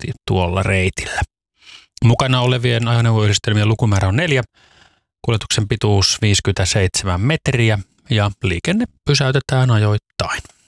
olisi tuolla reitillä. Mukana olevien ajoneuvoyhdistelmien lukumäärä on 4, kuljetuksen pituus 57 metriä ja liikenne pysäytetään ajoittain.